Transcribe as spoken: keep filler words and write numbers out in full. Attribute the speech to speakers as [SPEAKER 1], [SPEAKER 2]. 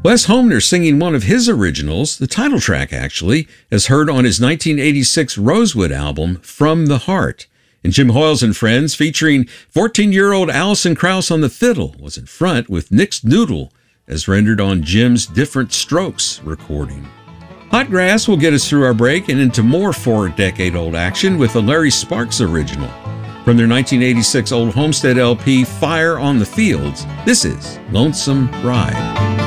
[SPEAKER 1] Wes Homner singing one of his originals, the title track actually, as heard on his nineteen eighty-six Rosewood album, From the Heart. And Jim Hoyles and Friends, featuring fourteen-year-old Alison Krauss on the fiddle, was in front with Nick's Noodle, as rendered on Jim's Different Strokes recording. Hot Grass will get us through our break and into more four-decade-old action with a Larry Sparks original. From their nineteen eighty-six Old Homestead L P, Fire on the Fields, this is Lonesome Ride.